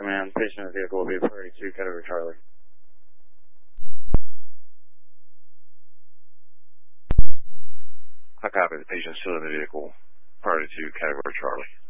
Command. Patient in the vehicle will be priority 2, category Charlie. I copy. The patient's still in the vehicle. Priority 2, category Charlie.